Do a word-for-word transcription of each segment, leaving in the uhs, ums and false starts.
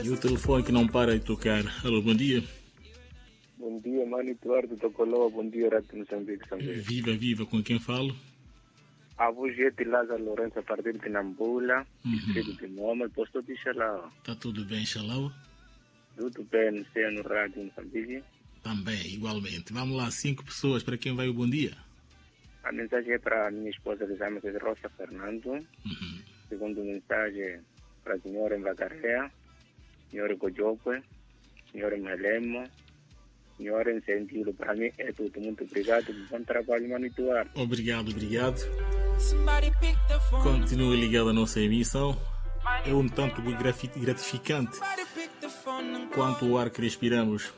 E o telefone que não para de tocar. Alô, bom dia. Bom dia, Mano Eduardo Tocoloa. Bom dia, Rádio Moçambique também. Viva, viva. Com quem falo? A Vujete Lázaro Lourenço, a partir de Nambula, Uhum. distrito de Moma, posto de Xalau. Tá tudo bem, Xalau? Tudo bem, no sei, no Rádio Moçambique. Também, igualmente. Vamos lá, cinco pessoas. Para quem vai o bom dia? A mensagem é para a minha esposa, que chama-se Rosa Fernando. Uhum. Segundo mensagem para a senhora Mbagareia, senhora Gojope, senhora Melemo, senhora Incentivo. Para mim é tudo. Muito obrigado. Bom trabalho, Mano Eduardo. Obrigado, obrigado. Continue ligado à nossa emissão. É um tanto gratificante quanto o ar que respiramos.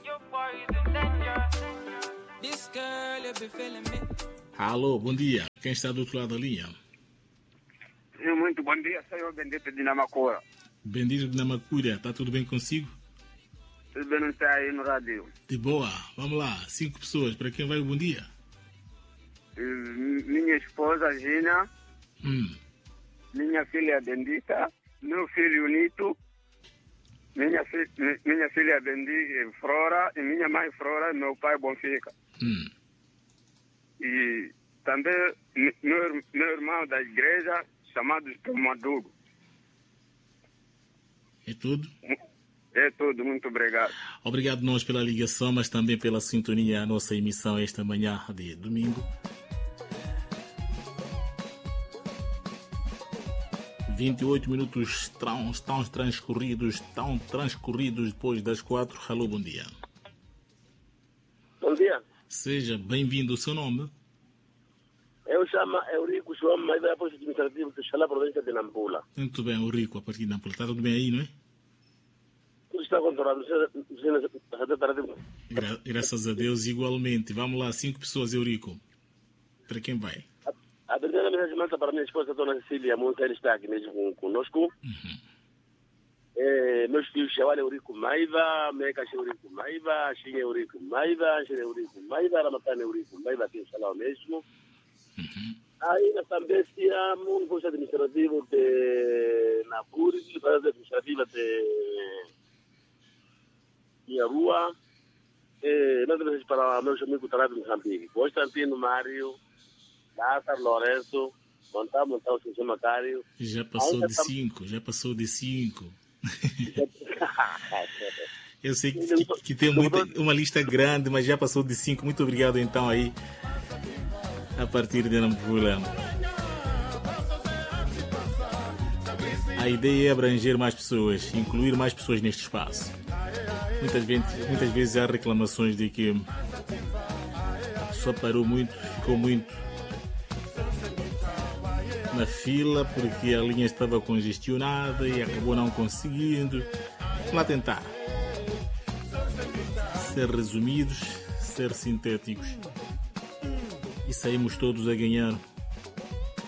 Alô, bom dia. Quem está do outro lado da linha? Muito bom dia, senhor Bendito de Namacura. Bendito de Namacura, está tudo bem consigo? Tudo bem, não está aí no rádio? De boa. Vamos lá, cinco pessoas. Para quem vai o bom dia? Minha esposa, Gina. Hum. Minha filha Bendita. Meu filho Nito. Minha, fi, minha filha Bendita, Flora. E minha mãe Flora e meu pai Bonfica. Hum. E também meu, meu irmão da igreja, chamado Tomadugo. É tudo? É tudo, muito obrigado. Obrigado nós pela ligação, mas também pela sintonia à nossa emissão esta manhã de domingo. vinte e oito minutos tão, tão transcorridos, tão transcorridos depois das quatro. Alô, bom dia. Bom dia. Seja bem-vindo. O seu nome? Eu chamo Eurico João, mas é posto administrativo de Xalá, província de Nampula. Muito bem, Eurico, a partir de Nampula. Está tudo bem aí, não é? Tudo está controlado. Gra graças a Deus, igualmente. Vamos lá, cinco pessoas, Eurico. Para quem vai? A, a primeira mensagem manda para minha esposa, Dona Cecília Monte, ela está aqui mesmo conosco. Uhum. É, meus filhos, Xawal Eurico Maiva, Meca Eurico Maiva, Xinha Eurico Maiva, Xinha Eurico Maiva, Ramatana Eurico Maiva, aqui em Xalá mesmo. Uhum. Aí nós também temos um posto administrativo de Napuri, posto administrativo de minha rua. E nós temos para meus amigos Tarado de Moçambique. Constantino Mário, Lázaro Lourenço, Montar, Montar o Sr. Macário. Já passou de cinco, já passou de cinco. Eu sei que, que, que tem muita, uma lista grande, mas já passou de cinco. Muito obrigado então aí. A partir de Nampula. A ideia é abranger mais pessoas, incluir mais pessoas neste espaço. Muitas vezes, muitas vezes há reclamações de que a pessoa parou muito, ficou muito na fila porque a linha estava congestionada e acabou não conseguindo. Vamos lá tentar ser resumidos, ser sintéticos. E saímos todos a ganhar